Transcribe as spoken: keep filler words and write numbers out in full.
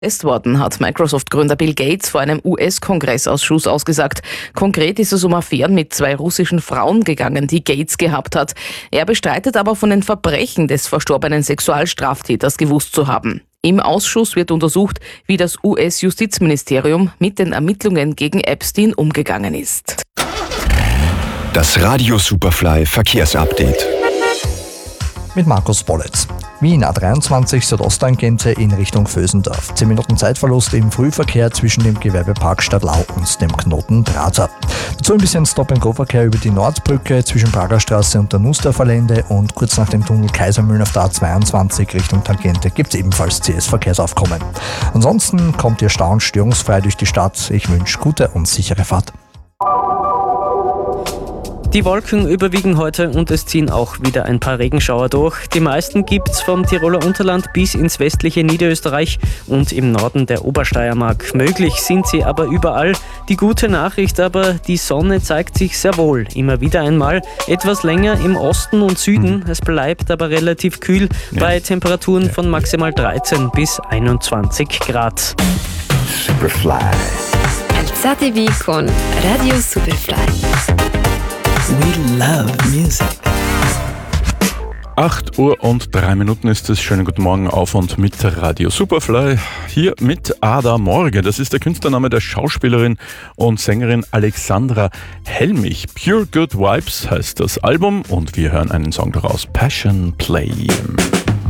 Ist worden, hat Microsoft-Gründer Bill Gates vor einem U S-Kongressausschuss ausgesagt. Konkret ist es um Affären mit zwei russischen Frauen gegangen, die Gates gehabt hat. Er bestreitet aber, von den Verbrechen des verstorbenen Sexualstraftäters gewusst zu haben. Im Ausschuss wird untersucht, wie das U S-Justizministerium mit den Ermittlungen gegen Epstein umgegangen ist. Das Radio Superfly Verkehrsupdate. Mit Markus Bollitz. Wien A dreiundzwanzig Südosttangente in Richtung Vösendorf. zehn Minuten Zeitverlust im Frühverkehr zwischen dem Gewerbepark Stadlau und dem Knoten Drahter. Dazu ein bisschen Stop-and-Go-Verkehr über die Nordbrücke zwischen Prager Straße und der Nussdorfer Lände, und kurz nach dem Tunnel Kaisermühlen auf der A zweiundzwanzig Richtung Tangente gibt es ebenfalls C S-Verkehrsaufkommen. Ansonsten kommt ihr Stau- und störungsfrei durch die Stadt. Ich wünsche gute und sichere Fahrt. Die Wolken überwiegen heute und es ziehen auch wieder ein paar Regenschauer durch. Die meisten gibt's vom Tiroler Unterland bis ins westliche Niederösterreich und im Norden der Obersteiermark. Möglich sind sie aber überall. Die gute Nachricht aber, die Sonne zeigt sich sehr wohl immer wieder einmal. Etwas länger im Osten und Süden. Es bleibt aber relativ kühl bei Temperaturen von maximal dreizehn bis einundzwanzig Grad. Superfly. Alzatevi con Radio Superfly. We love music. acht Uhr und drei Minuten ist es. Schönen guten Morgen auf und mit Radio Superfly. Hier mit Ada Morge. Das ist der Künstlername der Schauspielerin und Sängerin Alexandra Helmich. Pure Good Vibes heißt das Album und wir hören einen Song daraus. Passion Play.